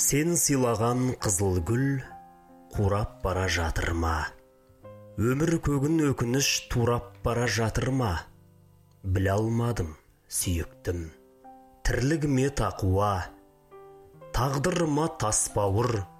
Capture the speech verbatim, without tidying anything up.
Сен сыйлаған қызыл гүл қурап бара жатыр ма? Өмір көгін өкініш турап бара жатыр ма? Біле алмадым, сүйіктім, тірлігіме тақуа, тағдырыма тасбауыр